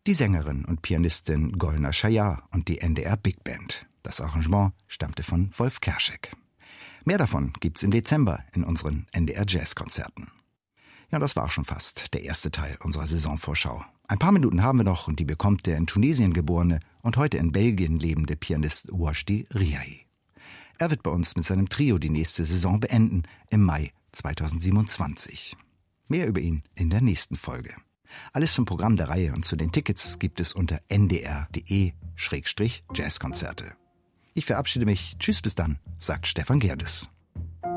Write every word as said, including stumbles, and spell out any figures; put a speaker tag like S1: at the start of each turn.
S1: Die Sängerin und Pianistin Golnar Shayar und die N D R Big Band. Das Arrangement stammte von Wolf Kerschek. Mehr davon gibt's im Dezember in unseren N D R Jazz-Konzerten. Ja, das war auch schon fast der erste Teil unserer Saisonvorschau. Ein paar Minuten haben wir noch und die bekommt der in Tunesien geborene und heute in Belgien lebende Pianist Wajdi Riahi. Er wird bei uns mit seinem Trio die nächste Saison beenden, im Mai zweitausendsiebenundzwanzig. Mehr über ihn in der nächsten Folge. Alles zum Programm der Reihe und zu den Tickets gibt es unter n d r punkt d e slash jazzkonzerte. Ich verabschiede mich. Tschüss, bis dann, sagt Stefan Gerdes.